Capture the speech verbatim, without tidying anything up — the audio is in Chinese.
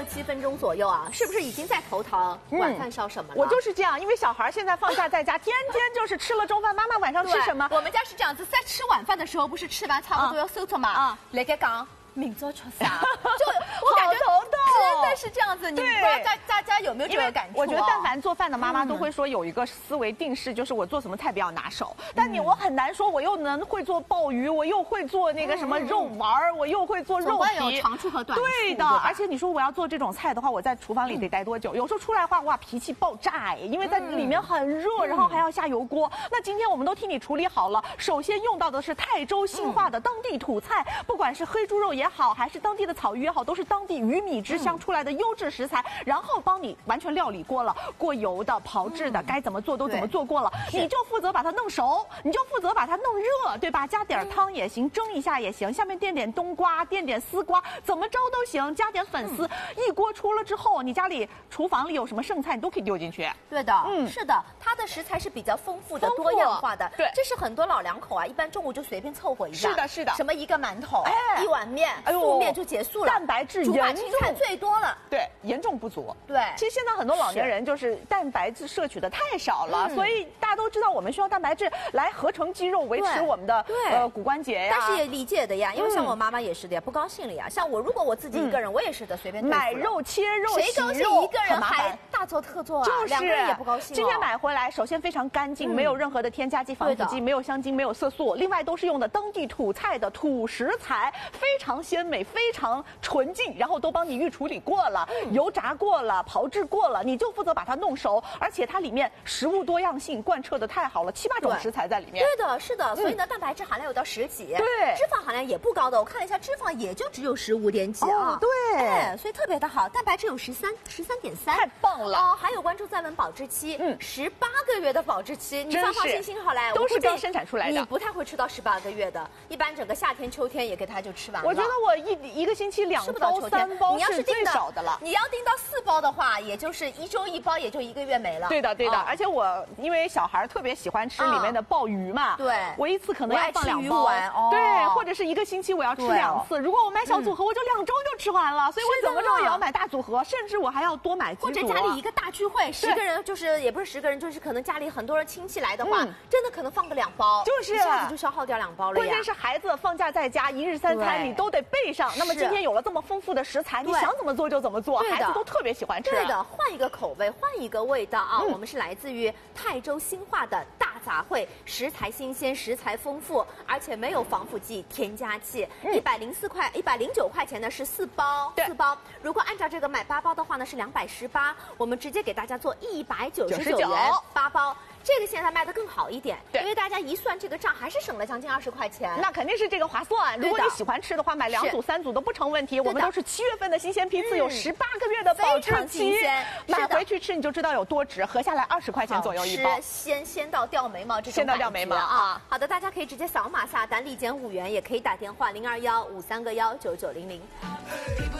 七分钟左右啊，是不是已经在头疼？ 嗯、 晚饭烧什么了？ 我就是这样，因为小孩现在放假在家，天天就是吃了中饭，妈妈晚上吃什么？ 我们家是这样子，在吃晚饭的时候，不是吃完差不多要收着嘛？啊，来个讲。明早吃啥？就我感觉头痛， 真的是这样子。你不知道大大家有没有这个感触？ 我觉得但凡做饭的妈妈都会说有一个思维定式，就是我做什么菜比较拿手。但你我很难说，我又能会做鲍鱼，我又会做那个什么肉丸，我又会做肉皮。 有长处和短处。 对的，而且你说我要做这种菜的话，我在厨房里得待多久？有时候出来的话，哇，脾气爆炸哎，因为在里面很热，然后还要下油锅。那今天我们都替你处理好了，首先用到的是泰州兴化的当地土菜，不管是黑猪肉也好，还是当地的草鱼也好，都是当地鱼米之乡出来的优质食材，然后帮你完全料理过了，过油的、炮制的，该怎么做都怎么做过了，你就负责把它弄熟，你就负责把它弄热，对吧？加点汤也行，蒸一下也行，下面垫点冬瓜，垫点丝瓜，怎么着都行，加点粉丝，一锅出了之后，你家里厨房里有什么剩菜，你都可以丢进去。 对的，嗯，是的，它的食材是比较丰富的、多样化的。 对， 这是很多老两口啊，一般中午就随便凑合一下。 是的，是的。 什么一个馒头，哎，一碗面， 哎呦， 素面就结束了。 蛋白质主把严重， 菜最多了。 对，严重不足。 对， 其实现在很多老年人就是蛋白质摄取的太少了，所以大家都知道我们需要蛋白质来合成肌肉，维持我们的呃骨关节呀。 但是也理解的呀，因为像我妈妈也是的呀，不高兴了呀。像我如果我自己一个人，我也是的，随便买肉切肉， 谁高兴一个人还大做特做啊？ 就是两个人也不高兴。 今天买回来，首先非常干净，没有任何的添加剂、防腐剂，没有香精，没有色素，另外都是用的当地土菜的土食材，非常鲜美，非常纯净，然后都帮你预处理过了，油炸过了，炮制过了，你就负责把它弄熟，而且它里面食物多样性贯彻的太好了，七八种食材在里面。 对的，是的，所以呢，蛋白质含量有到十几， 对， 脂肪含量也不高的，我看了一下，脂肪也就只有十五点几啊， 对， 哎，所以特别的好，蛋白质有十三，十三点三， 太棒了哦。还有关注在文保质期，嗯，十八个月的保质期，你放放心心好来， 都是刚生产出来的， 你不太会吃到十八个月的，一般整个夏天、秋天也给它就吃完了。 我觉得我一一个星期两包、三包是最少的了。 你要订到四包的话，也就是一周一包，也就一个月没了。 对的，对的。而且我因为小孩特别喜欢吃里面的鲍鱼嘛，对，我一次可能要放两包，对，或者是一个星期我要吃两次。如果我买小组合，我就两周就吃完了，所以我怎么着也要买大组合，甚至我还要多买几组。 或者家里一个大聚会，十个人就是也不是十个人，就是可能家里很多人亲戚来的话，真的可能放个两包， 就是一下子就消耗掉两包了呀。 关键是孩子放假在家，一日三餐你都得备上。那么今天有了这么丰富的食材，你想怎么做就怎么做，孩子都特别喜欢吃。 对的，换一个口味，换一个味道啊！我们是来自于泰州兴化的大杂烩，食材新鲜，食材丰富，而且没有防腐剂、添加剂。一百零四块，一百零九块钱呢是四包，四包。如果按照这个买八包的话呢是两百十八，我们直接给大家做一百九十九元八包。这个现在卖的更好一点，因为大家一算这个账，还是省了将近二十块钱。 那肯定是这个划算。如果你喜欢吃的话，买两组、三组都不成问题。我们都是七月份的新鲜批次，有十八个月的保质期，买回去吃你就知道有多值，合下来二十块钱左右一包。 鲜鲜到掉眉毛，这种鲜到掉眉毛啊！ 好的，大家可以直接扫码下单，立减五元，也可以打电话零二幺五三个幺九九零零。